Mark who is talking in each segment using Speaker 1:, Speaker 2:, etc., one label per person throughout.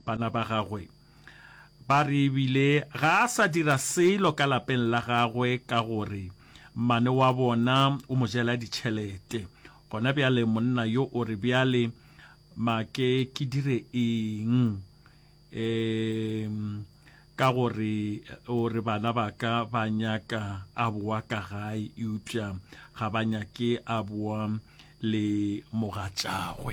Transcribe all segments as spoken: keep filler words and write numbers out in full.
Speaker 1: bana ba gagwe ba re ebile ga a sa dira selo ka lapeng la gagwe ka gore mane wa bona o mo jela ditšhelete gona bjale monna yo o re bjale make ke dire eng um ka gore o re bana ba ka ba nyaka a boa ka gae eupša ga ba nyake a boa le mogatšagwe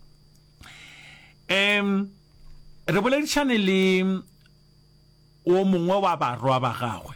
Speaker 1: um re boledišane le o mongwe wa barwa ba gagwe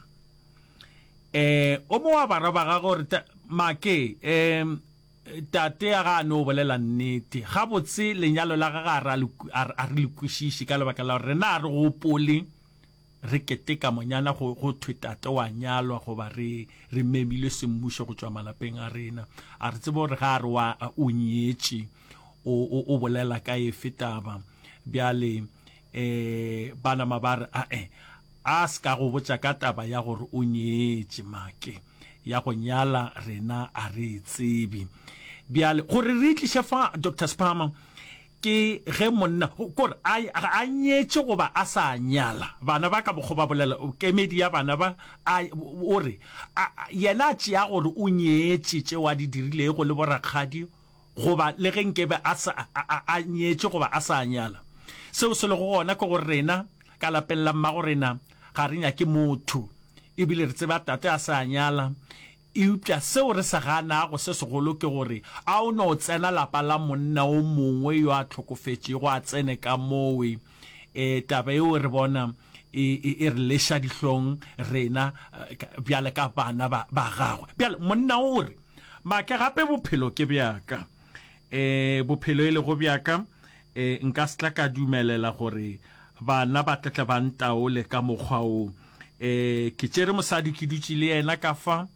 Speaker 1: eh o mongwe wa barwa ba gagwe gore make um tate a ga no bolela nnete ga botse lenyalo la gaga a re le kwešiše ka lebaka la gore rena a re gopole re keteka monyana go thwe tate wa nyalwa goba re re memile semmušo go tšwa malapeng a rena a re tsebe gore ga a re wa o nyetše o bolela ka efe taba bjale eh bana mabare a eh a ska go botša ka taba ya gore o nyetše make ya go nyala rena a re tsebe bjale gore re tliše fa Doctor Spama ke ge monna gore a nyetše goba a sa nyala bana ba ka bogo ba bolela kemedi ya bana ba o re yena a tšea gore o nyetše tšeo a di dirile go le borakgadi goba le ge nkebe a nyetše goba a sa nyala seo se le go gona ke gore rena ka lapeng la mmago rena ga re nyake motho ebile re tseba tate a sa nyala eupša seo re sa ganago se segolo ke gore a o no tsena lapa la monna o mongwe yo a tlhokofetšego a tsene ka mowe um taba eo re bona e re leša dihlong rena bjale ka bana ba gagwe bjale monna o re make gape bophelo ke bjaka um bophelo e le go bjaka um nka se tla ka dumelela gore bana ba tletla ba ntaole ka mokgwa o um ke tšere mosadi ke dutše le yena ka fa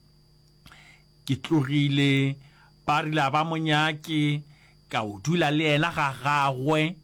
Speaker 1: ke tlogile ba rile a ba monyake ka o dula le yena ga gagwe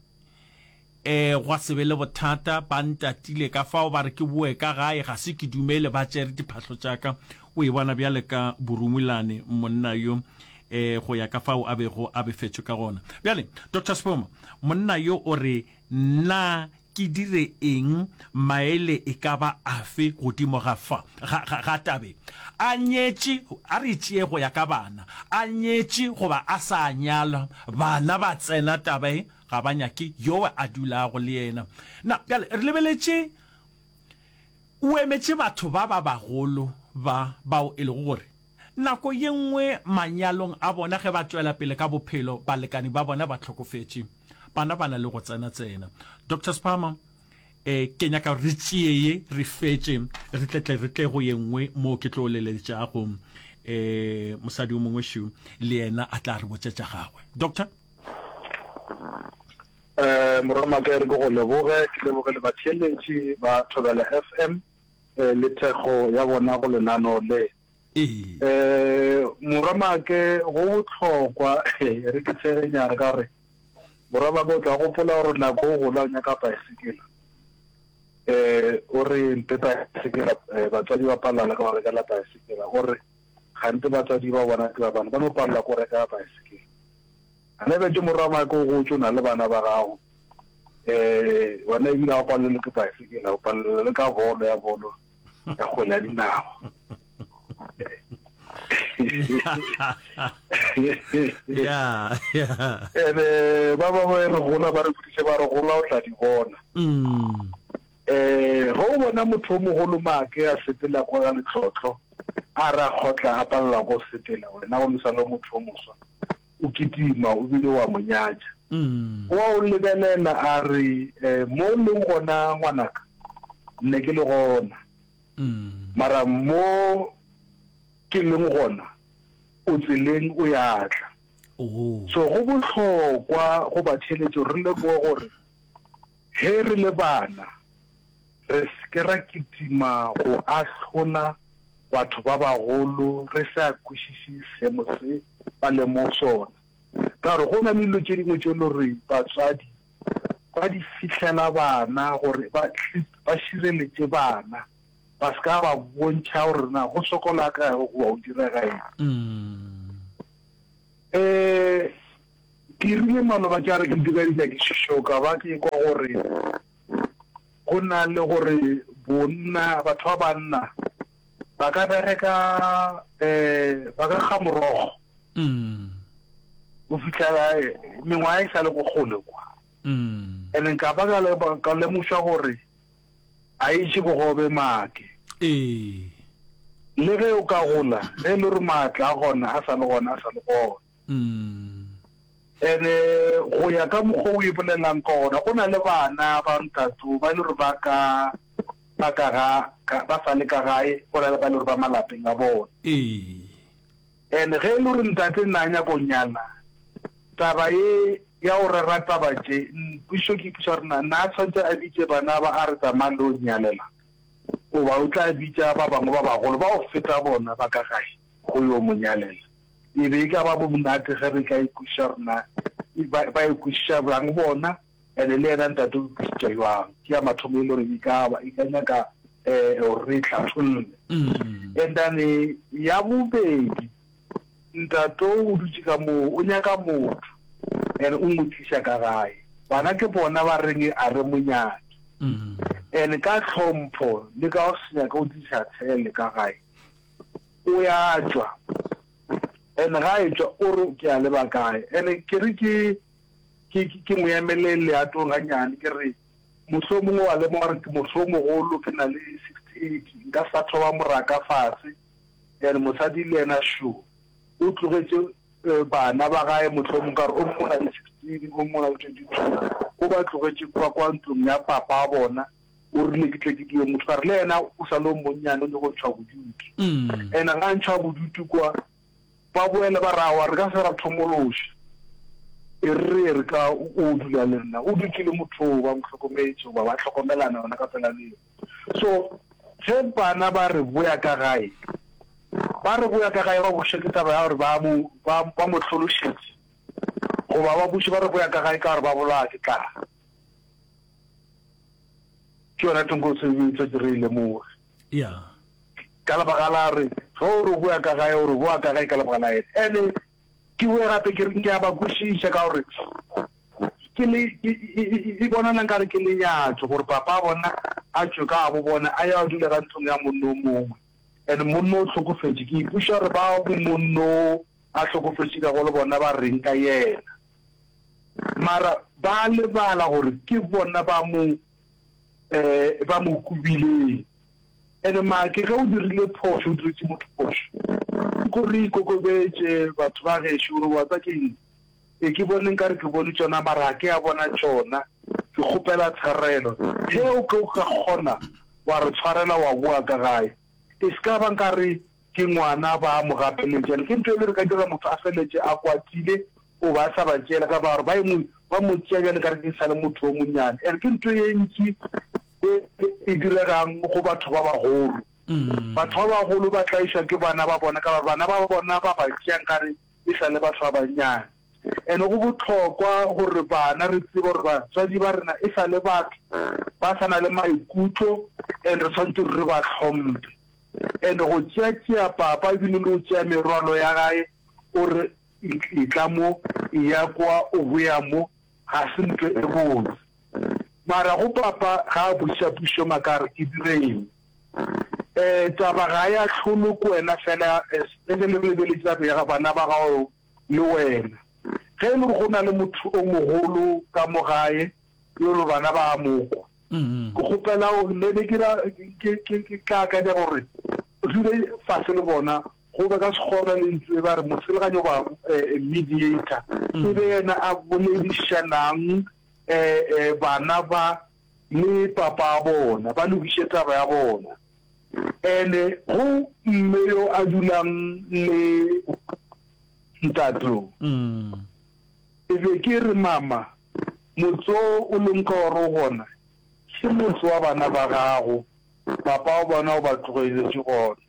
Speaker 1: um gwa sebe le bothata ba ntatile ka fao ba re ke boe ka gae ga se ke dumele ba tšere diphahlo tšaka o e bona bjale ka borumulane monna yo eh go ya ka fao a bego a befetšwe ka gona bjale Doctor Spoma monna yo o re na ke dire eng maele e ka ba afe godimo ga fa ga tabe a nyetše a re tšee go ya ka bana a nyetše goba a sa nyala bana ba tsena tabe ga ba nyake yo a dulago le yena na bjale re lebeletše o emetše batho ba ba bagolo ba bao e le gore nako ye nngwe manyalong a bona ge ba tswela pele ka bophelo balekani ba bona ba tlhokofetše bana bana le go tsena tsena Doctor Spama eh ke nyaka re tšee re fetše re tletle re tle go ye nngwe mo ke tlo leletšago eh mosadi o mongwe shu le yena a tla re botsetša gagwe doctor
Speaker 2: eh morama ke re go leboge ke leboge le ba challenge ba Thobela F M le thego ya bona go lenano le eh morama ke go tlhokwa re ke tsenya re ka re morama go tla go pola gore na go go la nya ka bicycle eh o re nteta bicycle batswadi ba palala ka gore ka la bicycle gore gante batswadi ba bona ke ba bana ba no palla go reka bicycle ane be je morama go go tsona le bana ba gago eh wana ila go le ke bicycle o palla le ka bolo ya bolo ya go la dinao
Speaker 1: yeah yeah
Speaker 2: eh ba ba ba re gola ba re putse ba re gola o tla di bona
Speaker 1: mm
Speaker 2: eh go bona motho mo go lumake a setela go ya letlotlo a ra khotla a palla go setela wena o msalo motho moswa o kitima o bile wa monyaja
Speaker 1: mm
Speaker 2: wa o lebelela a re mo le gona ngwanaka nne ke le gona
Speaker 1: mm
Speaker 2: mara mo ke leng gona o tseleng o ya tla
Speaker 1: oh
Speaker 2: so go botlhokwa go ba tšhelete re le go gore he re le bana re se ra kitima go ahlona batho ba bagolo re sa kwešiše seemo se ba le mo sona ka re go na le dilo tše dingwe tše le re batswadi ba di fitlhela bana gore ba šireletše bana ba ska ba bontšha gore na go sokola ka go o dira gae
Speaker 1: mm
Speaker 2: eh ke rile maloba ke re ke dira di ke shishoka ba ke kwa gore go na le gore bonna batho ba banna ba ka bereka eh ba ka ga morogo
Speaker 1: mm
Speaker 2: o fitla mengwa e sa le go gole kwa
Speaker 1: mm
Speaker 2: ene ka ba ga le ka le musha gore a itse go gobe make
Speaker 1: eh
Speaker 2: le ge o ka gola le le re matla gona a sa le gona a sa le gona
Speaker 1: mm
Speaker 2: ene go ya ka mogho o ipolelang ka gona go na le bana ba ntatso ba le re ba ka ba ka ba sa le ka gae go na le ba le re ba malapeng a bona
Speaker 1: eh
Speaker 2: ene ge le re ntate nanya go nyala taba e ya o re rata batse puso ke puso rena na tshwantse a bitse bana ba a re tsamang le o nyalela o ba o tla bitsa ba bangwe ba bagolo ba o feta bona ba ka gae go yo mo nyalela e be ka ba bo monate ge re ka ikusha rena ba ikusha bang bona ene le ena ntate o ikusha jwang ke ya mathomo e le gore ka ba ikanya ka eh o re tlhatlholle and then ya bobedi ntate o dutse ka mo o nyaka motho ene o motlisa ka gae bana ke bona ba reng a re monyaki ene ka tlhompho le ka o senya ka o disa tshele ka gae o ya tswa ene ga e tswa o re ke a le ba kae ene ke re ke ke ke mo emelele a to ganyane ke re motho mongwe wa le mo re ke motho mogolo ke na le sixty-eight nka sa thoba moraka fase ene motsadi le ena shu o tlogetse bana ba gae motho mo ka re o mo na le sixteen o mo na le twenty-two o ba tlogetse kwa kwa ntlong ya papa bona o rile ke tle ke di motho ka re le ena o sa lo monnyane o le go tshwa bodutu ene ga ntshwa bodutu kwa ba boele ba rawa re ka se ra thomolosha e re re ka o dula le nna o dutse le motho ba motlhokometse ba ba tlhokomelana ona ka tsela le so ge bana ba re boya ka gae ba re boya ka gae ba bo sheketa ba re ba mo ba mo tlholoshetse go ba ba butse ba re boya ka gae ka re ba bola ke tla ke ona tongo se vitse dirile mo
Speaker 1: yeah
Speaker 2: kala bagala re go re boya ka gae o re boya ka gae kala bagala ene ke we gape ke re ke ba bushisha ka gore ke le e bona nang ka re ke le nyatso gore papa bona a tsho ka bo bona a ya dula ka ntsong ya monno mongwe ene monno tlhokofetse ke pusha re ba bo monno a tlhokofetse ka go le bona ba reng ka yena mara ba le bala gore ke bona ba mo eh ba mo kubile ene ma ke ga o dirile phoso o dirile motho phoso go re go go betse batho ba ge shuru wa tsa ke e ke bone nka re ke bone tsona mara ke a bona tsona ke gopela tsharelo he o ka ga gona wa re tshwarela wa bua ka gae e ska ba nka re ke ngwana ba mo gapeletse ke ntwe le re ka dira motho a feletse a kwatile o ba sa ba tsela ka ba re ba mo ba mo tsaya le ka re ke sa le motho o monyane ene ke ntwe ye ntsi e diregang go batho ba bagolo batho ba bagolo ba tlaisha ke bana ba bona ka bana ba bona ba ba tsang ka re e sa le batho ba banyane ene go botlhokwa gore bana re tsebe gore ba tsadi ba rena e sa le batho ba sana le maikutlo ene re tshwanetse re ba tlhompe ene go tšea papa ebile le go tšea merwalo ya gae o re itlamo ya kwa o boya mo ga se ntho e botse mara go papa ga a buša pušo makare ke direng um taba ga ya tlholo ko wena fela e le lebeletse taba ya bana ba gago le wena ge e le go na le motho o mogolo ka mo gae yo le bana ba moko go gopela le ne ke ka ka ja gore o dule fase le bona go be ka segora le ntse ba re moseleganyo ba mediator e be yena a boledišanang eh bana ba le papa bona ba lokiše taba ya bona ene go mme yo a dulang le ntato e be ke re mama motso o leng ka oro gona ke motso wa bana ba gago papa o bona o ba tlogetse gona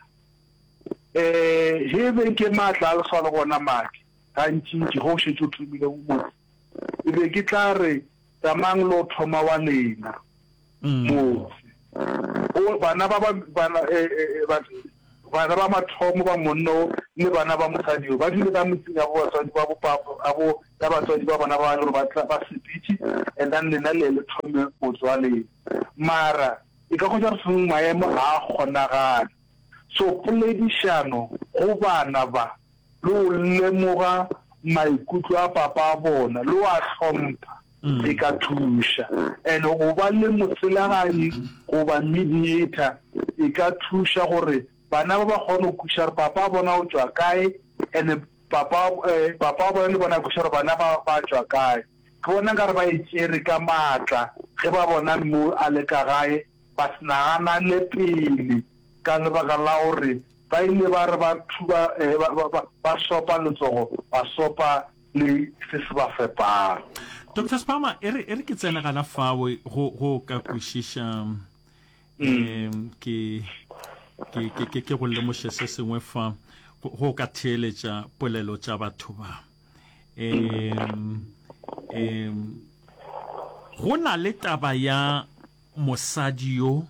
Speaker 2: eh he be ke matla le sa le gona maki gantsi go šetse o thubile mo e be ke tla re tamang lo thoma wa lena mo o bana ba bana eh bana ba mathomo ba monno le bana ba mosadi ba dile ka metseng ya go tsadi ba bo papa abo ya batswadi ba bona ba re ba tla ba sepitši and then lena le le thome go tswa le mara e ka go ja re seng maemo a kgonagala so poledišano go bana ba le o lemoga maikutlo a papa a bona le wa hlompha e ka thuša and go ba le motselagadi go ba mediator e ka thuša gore bana ba ba kgone go kuša re papa a bona o tswa kae and papa papa ba le bona go kuša re bana ba ba tswa kae ke bona ka re ba itsere ka maatla ge ba bona mo a le ka gae ba senagana le pele ka lebaka la gore ba ile ba re ba thuba ba sopa letsogo ba sopa le se se ba fepang.
Speaker 1: Doctor Spama ere ere ke tsena kana fawo go go ka kwishisha em ke ke ke ke go le mo se sengwe fa go ka theletša polelo tša batho ba em em go na le taba ya mosadi yo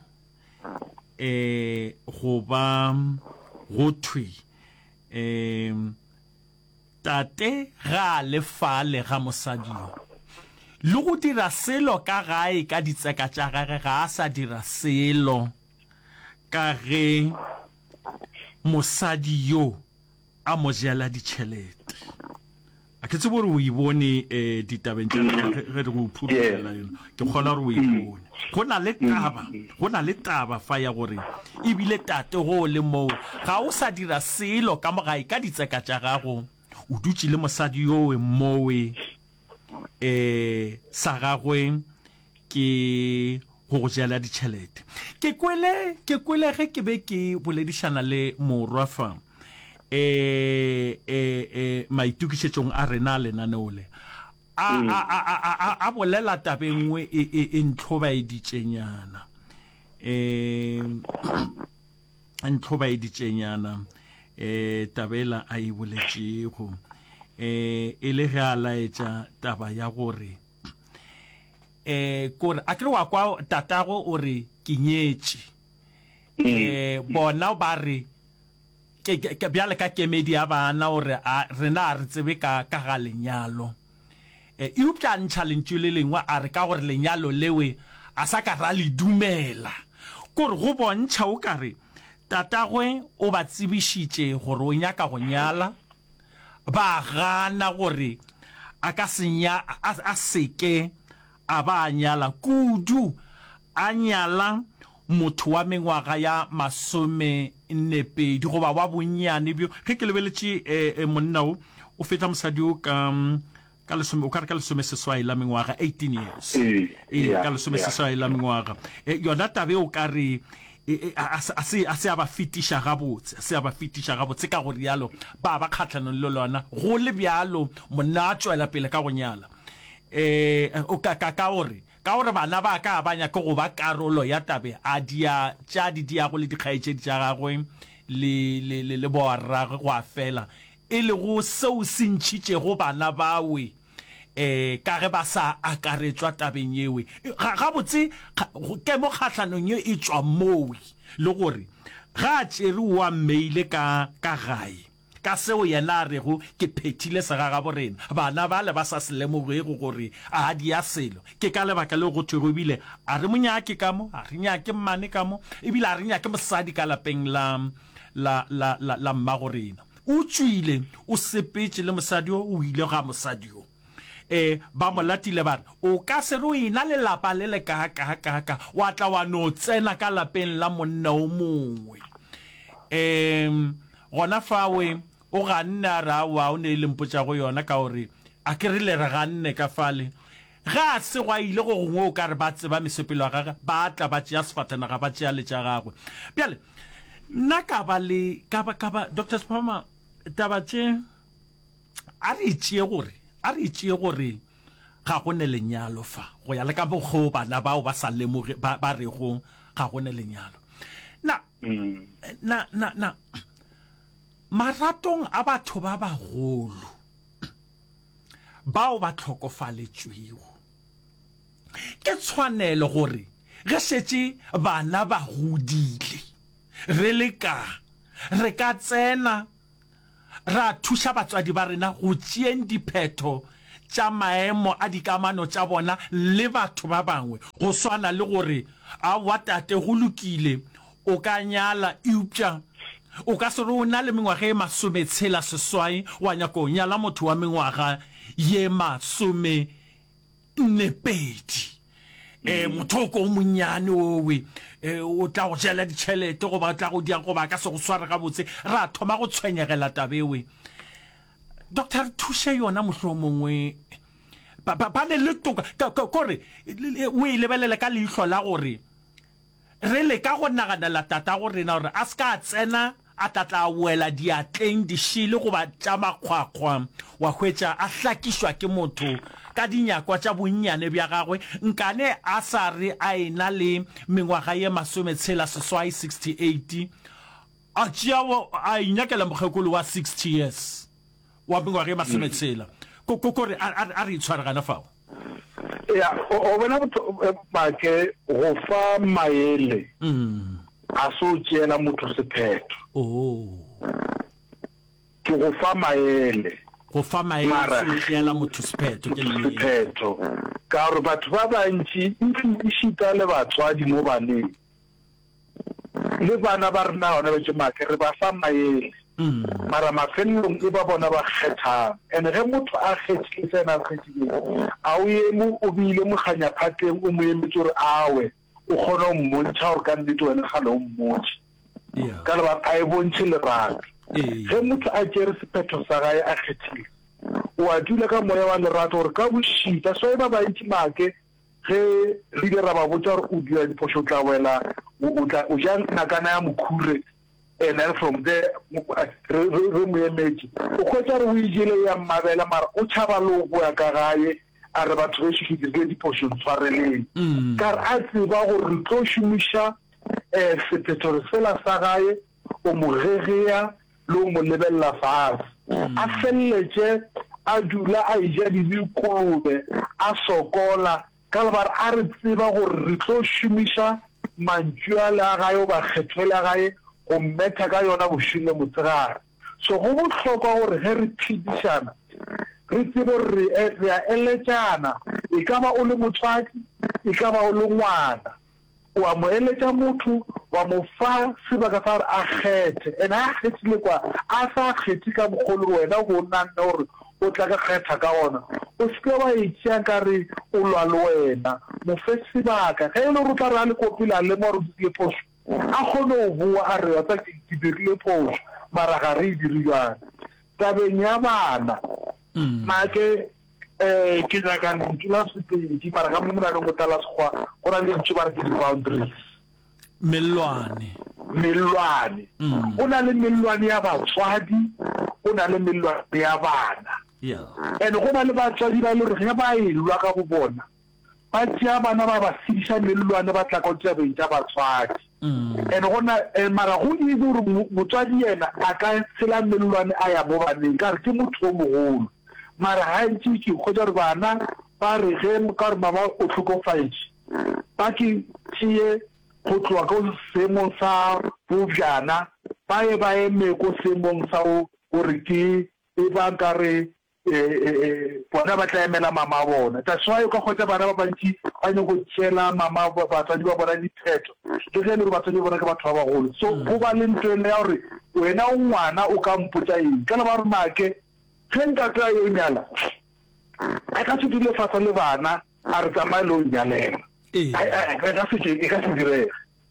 Speaker 1: eh go ba go thwe em tate ga le fa le ga mosadi yo le go dira selo ka gae ka ditseka tša gagwe ga a sa dira selo ka ge mosadi yo a mo jela ditšhelete a ke tsebo re o ibone eh ditabeng tša ge re go phurulela yona ke kgona re o ibone go na le taba go na le taba fa ya gore e bile tate go le mo ga o sa dira selo ka mogae ka ditseka tša gago o dutse le mosadi yo mowe eh sa gagwe ke go jela ditšhelete ke kwele ke kwele ge ke be ke boledišana le morwafa eh eh eh maitukišetšong a rena lenaneo le a a a a bolela tabengwe e ntlhobaeditšenyana eh ntlhobaeditšenyana eh tabela a e boletšego eh e le ga laetša taba ya gore eh kore a tlo wa kwa tatago o re ke nyetše eh bona ba re ke ke bjale ka kemedi ya bana ore a rena a re tsebe ka ka ga lenyalo eh e upša ntšha lentšu le lengwe a re ka gore lenyalo lewe a sa ka ra le dumela kore go bontšha o kare tatagwe o ba tsebišitše gore o nyaka go nyala ba gana gore a ka senya a seke a ba nyala kudu a nyala motho wa mengwaga ya masome nnepedi goba wa bonnyane bjo ge ke lebeletše eh, monna o o feta mosadi o ka ka lesome o ka re ka lesome seswai la mengwaga eighteen years eh ka lesome seswai la mengwaga yona tabe o ka re a se a se a ba fitiša gabotse se a ba fitiša gabotse ka go rialo ba ba kgatlhanong le lona go le bjalo monna a tswela pele ka go nyala eh o ka ka ka gore ka gore bana ba ka abanya ke go ba karolo ya tabe a dia tša di dia go le dikgaetšedi tša gagwe le le le borra go a fela e le go seo se ntšhitše go bana bawe eh ka ge ba sa akaretswa tabeng yewe ga botse ke mo kgatlhanong ye e tswa mowe le gore ga tšere wa mmeile ka ka gae ka seo yena a rego ke phethile sega ga borena bana ba le ba sa se lemogego gore a di ya selo ke ka lebaka le go thwego bile a re monyake ka mo a re nyake mmane ka mo ebile a re nyake mosadi ka lapeng la la la la, la mmagorena o tswile o sepetse le mosadi o ile ga mosadi o eh ba molatile ba o ka se ro ina le lapa le le ka ka ka ka wa tla wa no tsena ka lapeng la monna o mongwe em gona fawe o ga nna ra wa o ne le mpotša go yona ka gore a ke rile re ga nne ka fale ga se gwa ile go gongwe o ka re ba tseba mesepelo ga ga ba tla ba tšea sefatana ga ba tšea le tša gagwe bjale nna ka ba le ka ba ka ba Doctor Spama taba tše a re tšee gore a re tšee gore ga go ne lenyalo fa go ya le ka bogo bana bao ba sa lemoge ba re go ga go ne lenyalo na na na na maratong a batho ba bagolo bao ba tlhokofaletšwego ke tshwanelo gore ge šetše bana ba godile re le ka re ka tsena ra thuša batswadi ba rena go tšeeng diphetho tša maemo a dikamano tša bona le batho ba bangwe go swana le gore a watate go lokile o ka nyala eupša o ka se re o na le mengwaga e masome tshela seswai wa nyaka o nyala motho wa mengwaga ye masome nepedi eh motho ko monnyane owe o tla go jela ditšhelete go ba tla go dia go ba ka se go swara ga botse ra thoma go tshwenyegela tabewe Doctor Thushe yona mohlomongwe ba ba le letoka kore o ile belela ka leihlo la gore re le ka go nagana la tata gore na gore a ska tsena a tlatla wela diatleng di shile go ba tša makgwakgwa wa hwetša a hlakishwa ke motho ka dinyakwa tša bonnyane bja gagwe nkane a sa re a ena le mengwaga ye masome tshela seswai sixty-eight a tšea a inyakela mokgekolo wa sixty years wa mengwaga ye masome tshela kore a re itshwaregana fao
Speaker 2: ya o bona ba ke go fa maele a so tšeela motho sephetho
Speaker 1: oh
Speaker 2: ke go fa maele
Speaker 1: go fa maele a so tšeela motho sephetho ke le
Speaker 2: sephetho ka gore batho ba bantši e šita le batswadi mo baneng le bana ba rena gona betše make re ba fa maele mara mafelelong e ba bona ba kgethang ene ge motho a kgetšile tsena a kgetšile a o emo o bile moganyaphateng o mo emetse gore awe o kgona go mmontšha gore ka nnete wena gale o mmotse ka lebaka a e bontšhe lerato ge motho a tšere sephetho sa gae a kgethile o a dula ka moya wa lerato gore ka bošita so e ba bantši make ge re ile ra ba botsa gore o dira diphoso o tla wela o ja nakana ya mokhure and then from there re mo emetse o khwetsa re o ijele ya mmabela mara o tšhaba le go ya ka gae a re batho ba šikile diphoso tshwareleng ka re a tseba gore re tlo šomiša um sephetho fela sa gae o mo gegea le o mo lebelela fase a feleletše a dula a ija dibikolobe a sokola ka lebare a re tseba gore re tlo šomiša mantšu a le a gae o ba kgethele a gae go mmetha ka yona bošile motsegare so go bohlokwa gore ge re phedišana re tsebe gore re a eletšana e ka ba o le motswadi e ka ba o le ngwana o a mo eletša motho wa mo fa sebaka sa gore a kgethe ene a kgethile kwa a sa kgethe ka bogolo wena go nanne gore o tla ka kgetha ka gona o seke wa itšea ka re o lwa le wena mo fe sebaka ge e le gore o tla re a le kopile a lema gore ditile phoso a kgone go bua a re wata ke dirile phoso mara ga re e dire jana tabeng ya bana make um ke nyaka ntula sepedi mara ka mo monaneng go tala sekgwa go na le ntho ba re ke di-boundaries
Speaker 1: mellwane
Speaker 2: mellwane o na le mellwane ya batswadi o na le mellwane ya bana and go na le batswadi ba le gore ge ba e lwa ka go bona ba tšea bana ba ba sediša mellwane ba tla ka tšea beng tša batswadi and gona mara go itse gore motswadi yena a ka tshela mellwane a ya mo baneng ka re ke motho o mogolo mara gantši ke kgotsa gore bana ba re ge ka gore mama o tlhokofaetše ba ke tšee go tloa ko seemong sa bobjana ba ye ba eme ko seemong sa gore ke e ba nkare bona ba tla emela mama bona that's why o ka kgotsa bana ba bantši ba nyako go tšeela mama batswadi ba bona diphetho le ge le gore batswadi ba bona ke batho ba bagolo so go ba le ntho ene ya gore wena o ngwana o ka mpotsa eng ka le ba re make ge nka tla yo nyala a ka se dule fasa le bana a re tsamaye le o nyalela e ka se direga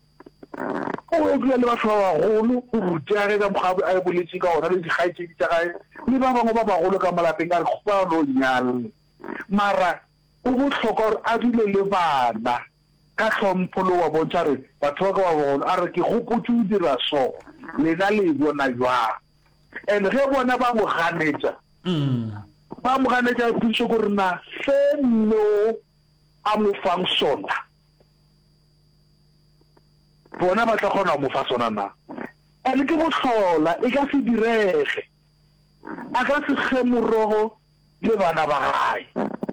Speaker 2: o dula le batho ba bagolo o ruteage ka mokgabe a e boletše ka ona le dikgaetšedi tša gae le ba bangwe ba bagolo ka malapeng a re kgopa le o nyalle mara o bohlokwa gore a dule le bana ka hlompho le wa bontšha re batho ba ka ba bagolo a re ke gopotse o dira so lena le bona jwang and ge bona ba mo ganetša ba mo ganetša pitso gore na seno a mo fang sona bona ba tla kgona go mo fa sona na ene ke bohlola e ka se direge a ka se ge morogo le bana ba gae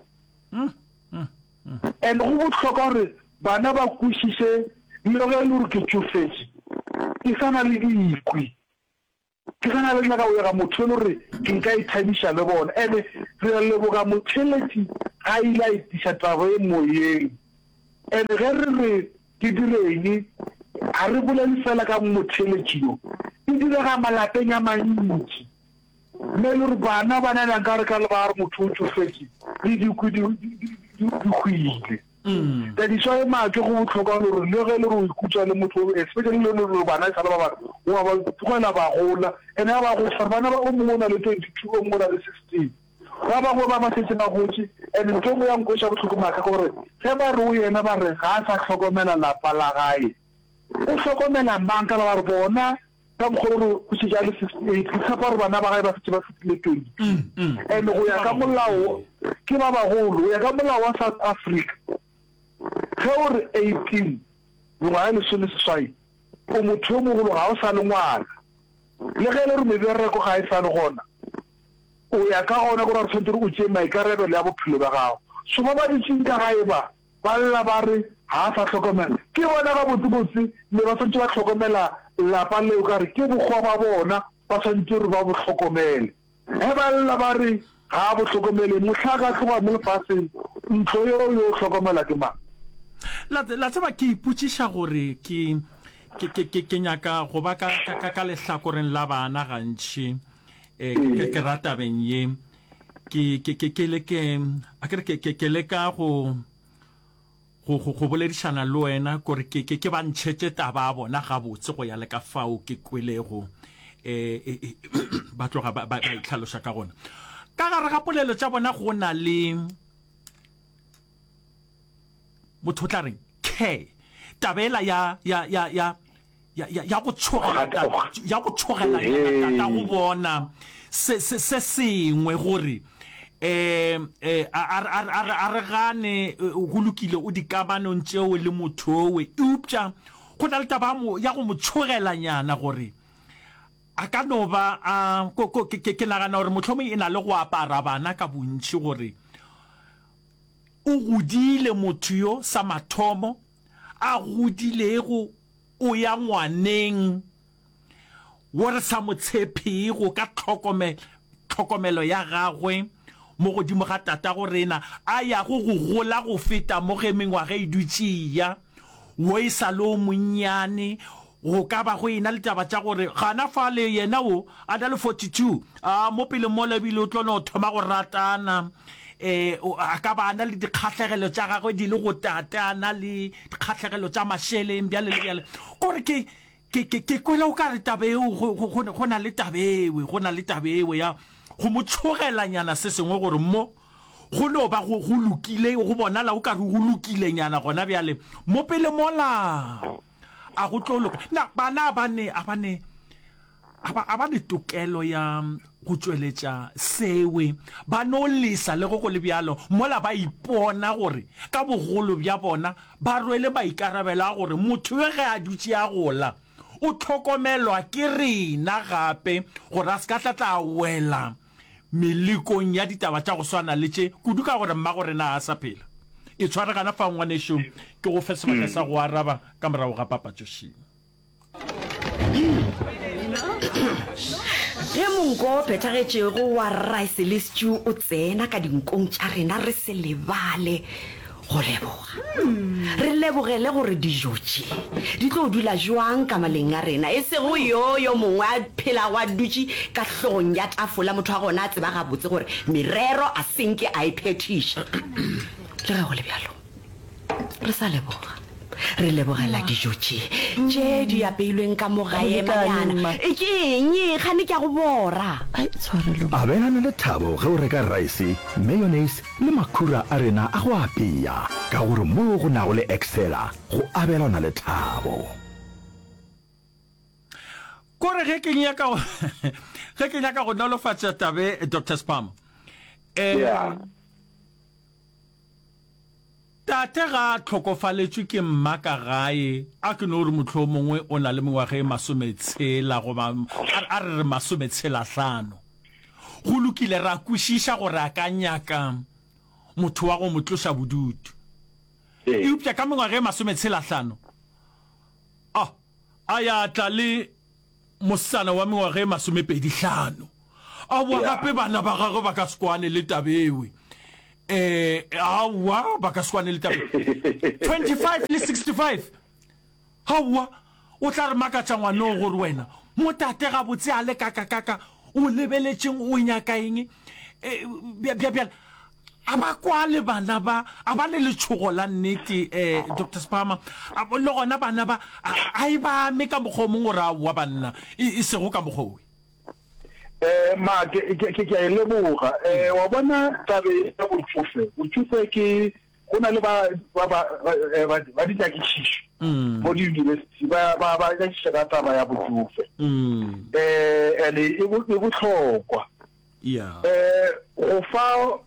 Speaker 2: and go bohlokwa gore bana ba kwešiše le ge e le gore ke tsofetse ke sana le diikwi ke gana le nna ka o ya ga motho le gore ke nka ithabisha le bona ene re leboga motheletši ga ile a itiša taba e moyeng ene ge re re ke direng a re bolele fela ka motheletši yo e direga malapeng a mantši mme le gore bana ba na le nkare ka le ba re motho o tsofetse le dikwi di hwile that is why ma ke go botlhokwa gore le ge le go ikutsa le motho especially le le bana sa ba wa ba tsogela ba gola ene ba go fa bana ba o mongwe na le twenty-two o mongwe na le sixteen ba ba go ba ba setse na gotse ene ntho go yang go sha botlhokwa ka gore ge ba re o yena ba re ga sa tlhokomela lapa la gae o tlhokomela mang ka ba re bona ka mogolo go se ja le sixty-eight ke tsapa re bana ba gae ba setse ba fitile twenty ene go ya ka molao ke ba ba golo ya ka molao wa South Africa ge o re eighteen ngwaga le sone seswai o motho yo mogolo ga o sa le ngwana le ge le re mebereko ga e sa le gona o ya ka gona gore re tshwanetse o tšee maikarabelo ya bophelo ba gago so ba ba ditseng ka gae ba ba lla ba re ga a sa tlhokomela ke bona ga botsebotse le ba tshwanetse ba tlhokomela lapa leo ka re ke bokgwa ba bona ba tshwanetse gore ba bo tlhokomele ge ba lla ba re ga a bo tlhokomele motlha ka tloga mo lefaseng ntlo yo yo tlhokomela ke mang
Speaker 1: la la tsaba ke ipotšiša gore ke ke ke ke nyaka go ba ka ka ka lehlakoreng la bana gantši eh ke ke rata benye ke ke ke ke le ke a ke ke ke le ka go go go boledišana le wena gore ke ke ke ba ntšhetse taba bona ga botse go ya le ka fao ke kwelego eh ba tloga ba ba itlhaloša ka gona ka gare ga polelo tša bona go na le motho tla reng ke tabela ya ya ya ya ya ya go tshogela ya go tshogela ta go bona se se se sengwe gore eh eh a re gane go lokile o dikamanong tšeo le motho we uptša go na le taba mo ya go mo tshogela nyana gore a ka no ba a ke ke nagana gore motlhomo e na le go apara bana ka bontši gore o godile motho yo sa mathomo a godilego o ya ngwaneng wo re sa motshepego ka tlhokomelo ya gagwe mo godimo ga tata go rena a ya go go gola go feta mo ge mengwaga e dutšea wo e sa le o monnyane go ka ba go ena le taba tša gore gana fa le yena o a na le forty-two a mo pele mo lebile o tlo no thoma go ratana eh a ka bana le dikgatlhegelo tša gagwe di le go tatana le dikgatlhegelo tša mašeleng bjale le bjale gore ke ke ke ke kwela o ka re tabeo go na le tabewe go na le tabewe ya go mo tshogelanyana se sengwe gore mo go no ba go lokile go bona la o ka re go lokile nyana gona bjale mo pele mola a go tlolo na bana ba ne a bane a ba le tokelo ya go tsweletša sewe ba no lesa le go go le bjalo mola ba ipona gore ka bogolo bja bona ba rwele ba ikarabela gore motho we ge a dutše a gola o tlhokomelwa ke rena gape gore a se ka tlatla wela melekong ya ditaba tša go swana le tše kudu ka gore mma gore na a sa phela e tshwaregana fa ngwanešo ke go fe sebaka sa go araba ka morago ga papatšošeng
Speaker 3: ge monko o phethagetšego wa rice le stew o tsena ka dinkong tša rena re se lebale go leboga re lebogele gore dijotše di tlo dula jwang ka maleng a rena e sego yoyo mongwe a phela wa dutše ka hlong ya tafola motho wa gona a tseba gabotse gore merero a senke a e phetiša le ge go le bjalo re sa leboga re lebogela dijotše tše di apeilweng ka mogae manyana e ke eng gane ke a go bora
Speaker 4: abelana le thabo ge o reka rice mayonnaise le makhura a rena a go apea ka gore mo go nago le excela go abelana le thabo
Speaker 1: kore ge ke nyaka ge ke nyaka go nolofatša tabe Doctor Spam eh tate ga tlhokofaletšwe ke mmaka gae a ke no re motlho mongwe o na le mengwaga e masometshela goba a re re masometshela hlano go lokile ra kwešiša gore a ka nyaka motho wa go mo tloša bodutu eupša ka mengwaga e masometshela hlano a a ya tla le mosana wa mengwaga e masomepedi hlano a bua gape bana ba gagwe ba ka sekwane le tabewe eh awa ba ka sekwane le tabewe twenty-five le sixty-five hawa o tla re makatša ngwana o gore wena mo tate ga botse a le kakakaka o lebeletseng o nyaka eng bia bia aba kwa le bana ba aba le letshogo la nnete eh Doctor Spama a le gona bana ba a e ba me ka mogomong gore a wa banna e se go ka mogowe
Speaker 2: eh ma ke ke ke ke le boga eh wa bona tabe ya botsofe botsofe ke gona le ba ba ba di tla ke shisho mo di university ba ba ba ya shega taba ya botsofe
Speaker 1: mm
Speaker 2: eh ene e bo e botlhokwa
Speaker 1: yeah
Speaker 2: eh o fa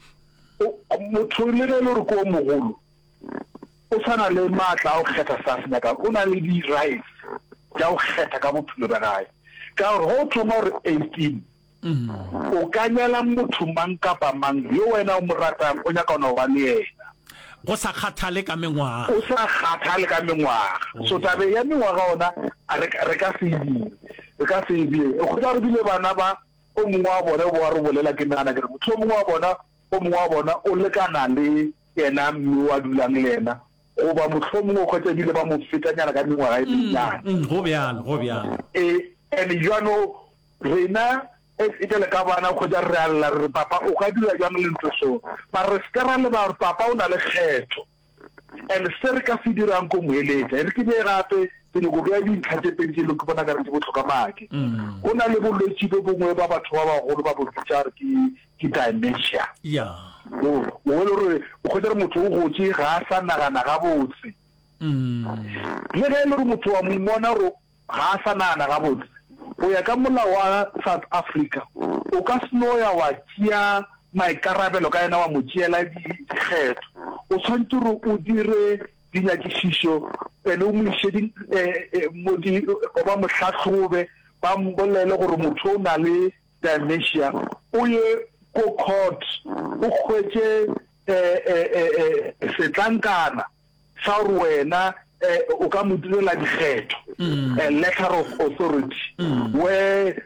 Speaker 2: motho le le re ko mogolo o sana le matla o kgetha sa sena ka o na le di rights ja o kgetha ka bophelo ba gae ka gore ho thoma gore eighteen o ka nyala motho mang kapa mang yo wena o mo ratang o nyaka no ba le yena
Speaker 1: go sa kgathale ka mengwaga
Speaker 2: o sa kgathale ka mengwaga so tabe ya mengwaga ona re ka se di re ka se di o go re bile bana ba o mongwe wa bona bo wa re bolela ke nana ke motho o mongwe wa bona o mongwe wa bona o lekana le yena mme wa dulang le yena go ba mohlomong o khotse dile ba mo fetanyana ka mengwaga e menyana
Speaker 1: go bjalo go bjalo
Speaker 2: e ene jano rena e itele ka bana go ja re alla re papa o ka dira jang le ntlo so ba re skara le ba re papa o na le kgetho and se re ka se dirang ko moeletsa re ke be gape pele go ga di tlhatse pedi le go bona ka re go tlhoka maki o na le bolwetse bo bongwe ba batho ba ba go ba bo tsara ki ki dementia
Speaker 1: yeah
Speaker 2: o o le re o go dira motho o go tsi ga sa nagana ga botse
Speaker 1: mm
Speaker 2: le ga le motho wa mo mona ro ga sa nagana ga botse o ya ka molao wa South Africa o ka sno ya wa tia maikarabelo ka ena wa mo tsiela dikgetho o tshwantse ro o dire dinyakišišo pele o mo ishedi mo di ba mo hlahlobe ba mbolele gore motho o na le dementia o ye ko court o khwetse eh eh setlankana sa gore wena o ka mo direla dikgetho a letter of authority where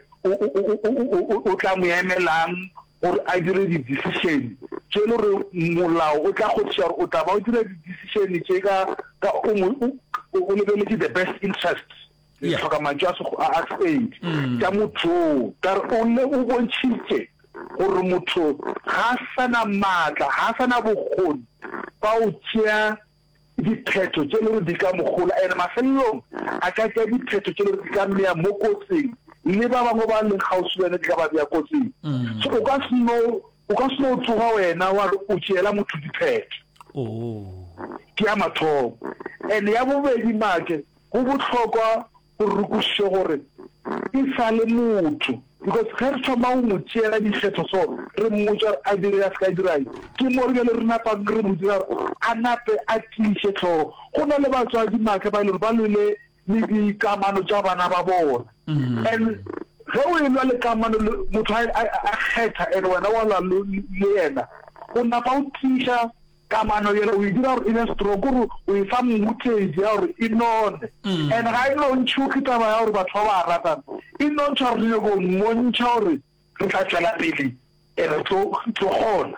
Speaker 2: o tla mo emelang gore a dire di decision tse le re molao o tla go tsaya o tla ba o dire di decision tse ka ka o o lebeletse the best interest ya ka mantsha a state ka motho ka o le o bontshitse gore motho ga sana matla ga sana bogoni ba o tsaya diphetho tse le di ka mogola ene mafelong a ka ka diphetho tse le di ka mmea mo kotsing le ba bangwe ba leng gausi wena di ka ba bya kotsing so o ka sno o ka sno tsoga wena wa o tšela motho diphetho
Speaker 1: oh
Speaker 2: ke ya mathomo ene ya bobedi make go botlhokwa go rukushe gore e sa le motho because ga re thoma o mo tšela dikgetho so re mmotsa a dire ya ska dirai ke mo re le rena pa re mo dira a nape a tliše tlhogo go na le batswadi make ba le ba le le di kamano tša bana ba bona and ge o e lwa le kamano motho a kgetha ene wena wa lwa le yena o napa o tliša kamano yena o e dira gore e ne strong gore o e fa mmutedi ya gore e none and ga e nontšhe ke taba ya gore batho ba ba ratang e nontšha gore le go mmontšha gore re tla tšwela pele ene tlo gona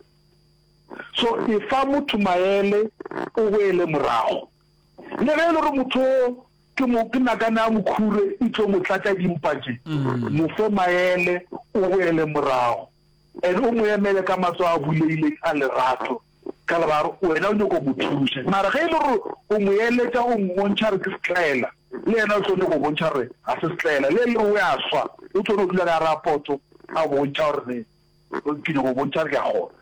Speaker 2: so e fa motho maele o boele morago le ge e le gore motho ke mo ke nakana mokhure e tlo mo tlatsa dimpatse mo fe maele o boele morago ene o mo emele ka matso a buleile a lerato ka la ba wena o nyoko bothusa mara ge ile re o mo eletsa o mmontšha re ke setlela le yena o tsone go bontšha re a se setlela le le o ya swa o tsone go dula ka rapoto a bontšha gore o ke go bontšha ke a gona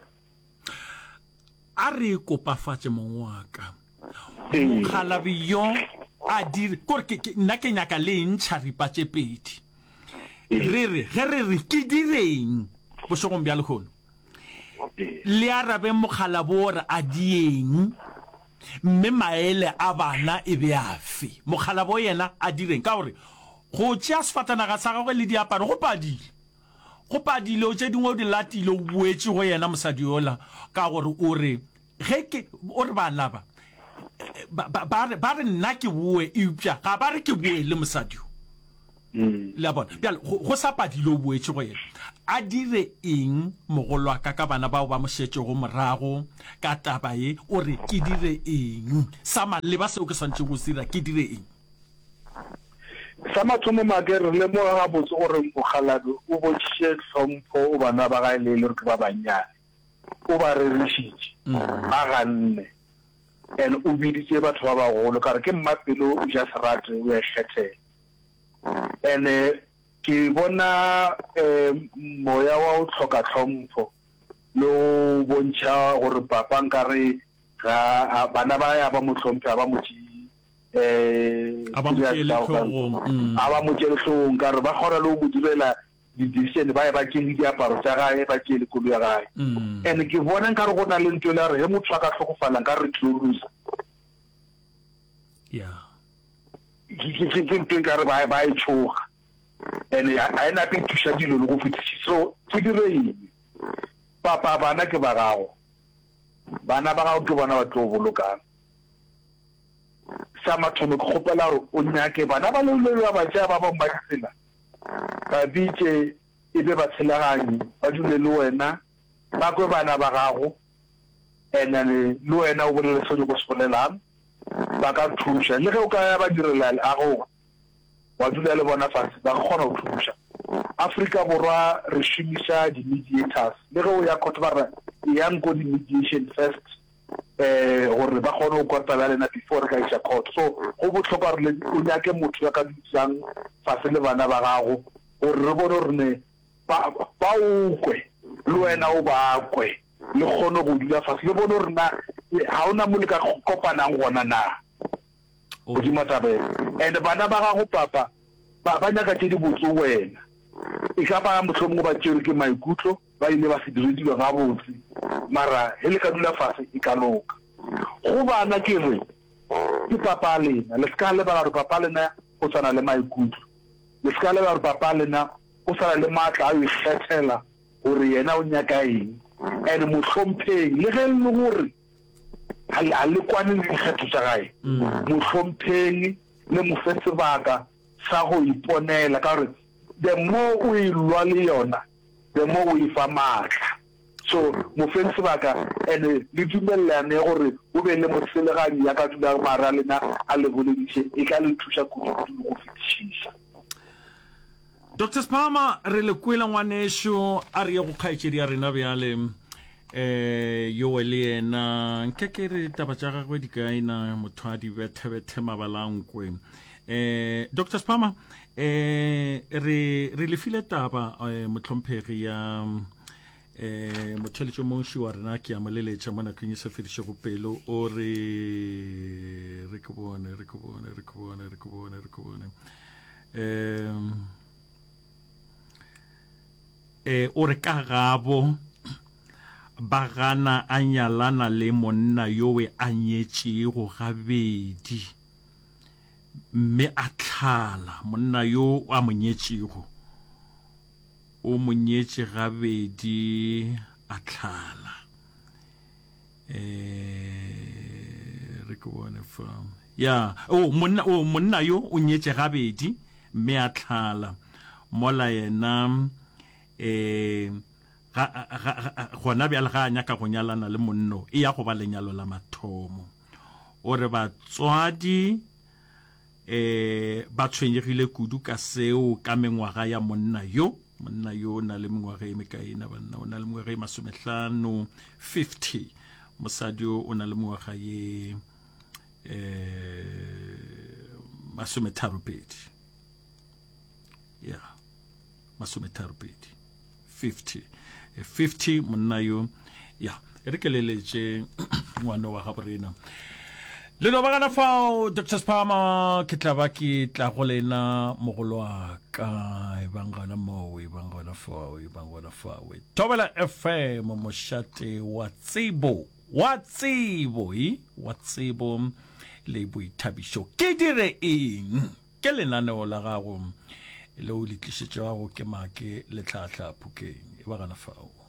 Speaker 1: a re kopafatse mongwaka Khalabiyo a dire gore ke nna ke nyaka le ntšha ripatse pedi re re ge re re ke direng bo shogong bja lehono le arabe mokhalabora a dieng mme maele a bana e be afe mokhalabo yena a direng ka gore go tšea sefatanaga sa gagwe le diaparo go padile go padile o tše dingwe o di latile o boetse go yena mosadi yola ka gore o re ge ke o re bana ba ba re nna ke boe eupša ga ba re ke boe le mosadi la bona bjale go sa padile o boetse go yena a dire eng mogolo ka ka bana bao ba mo shetse go morago ka taba ye o re ke dire eng sa maleba seo ke santse go sira ke dire eng
Speaker 2: sa mathomo make re le mo ga botse gore mogalado o bontšhitše hlompho o bana ba ga ele le re ke ba banyane o ba re rešitše ba ganne and o biditše batho ba bagolo ka re ke mmapelo o ja serate o ya kgethela and ke bona moya wa o tlhoka hlompho le o bontšha gore papa nkare ga bana ba ya ba mo hlomphe ba mo eh
Speaker 1: aba mo
Speaker 2: tšele hlogong ka re ba kgona le go direla di-decision ba ba ke le diaparo tša gae ba ke le kolo ya gae and ke bona nka re go na le ntho le re he motho a ka tlhogofalang ka re tlolusa ke ntho nka re ba e tshoga and a ena pe thuša dilo le go fetiša so ke dire eng papa bana ke ba gago bana ba gago ke bona ba tlo bolokang sa mathomo ke kgopela gore o nyake bana ba lelelo ba batšea ba bangwe ba ditsela ba bitše e be ba tshelaganye ba dule le wena ba kwe bana ba gago and then le wena o bolele seo go se bolelang ba ka thuša le ge o ka ya ba direla a go wa dula le bona fatshe ba kgona go thuša Africa borwa re šomiša di-mediators le ge o ya court ba re yang go di-mediation first eh gore ba kgone go korta lena before ka isa court so go botlhokwa re o nyake motho ya ka ditsang fatshe le bana ba gago gore re bone gore ne ba ba ukwe le wena o ba kwe le kgone go dula fatshe le bone gore na ha ona mo le ka kopanang gona na o di matabe and bana ba gago papa ba ba nyaka tse di botse wena e ka ba motlhomo ba tsere ke maikutlo ba ile ba se dire dilo ga botse mara hele ka dula fatshe e ka loka go bana ke re ke papa lena le ska le ba re papa lena o tsana le maikutlo le ska le ba re papa lena o tsana le matla a ikgethela gore yena o nyaka eng and mohlompheng le ge le gore a le kwane le dikgetho tsa gae mohlompheng le mofetsebaka sa go iponela ka gore the more o ilwa le yona the more o ifa maatla so mofetsebaka and le dumelane gore o be le moseleganyi ya ka dula mara lena a le bolediše e ka le thuša kudu go fetišiša
Speaker 1: Doctor Spama re le kwela ngwanesho a re go kgaetšedi ya rena bjale eh yo le ena nke ke re taba tša gagwe di kaina motho a di bethe-bethe mabalankwe eh Doctor Spama eh re re le file taba motlhomphegi ya eh motheletšo monši wa rena ke ya moleletša mona ke se fediše go pelo o re re ke bone re ke bone re ke bone re ke bone re ke bone eh eh o re ka gabo ba gana a nyalana le monna yo we a nyetšego gabedi mme a tlhala monna yo a mo nyetšego o mo nyetše gabedi a tlhala eh re ke bone fa ya o monna o monna yo o nyetše gabedi mme a tlhala mola yena eh gona bjale ga a nyaka go nyalana le monno e ya go ba lenyalo la mathomo o re batswadi eh ba tshwenyegile kudu ka seo ka mengwaga ya monna yo monna yo o na le mengwaga e mekaina banna o na le mengwaga e masomehlano fifty mosadi o na le mengwaga ye eh masometharopedi ya masometharopedi fifty fifty monna yo ya re ke leletse ngwana wa ga borena le no bagana fao Doctor Spama ke tla ba ke tla go lena mogolo wa ka e bangana mo e bangana fao e bangana fao Thobela F M mošate wa tsebo wa tsebo e wa tsebo le boithabišo ke dire eng ke lenaneo la gago le o le tlišetša go ke make le tlhahla phukeng e bagana fao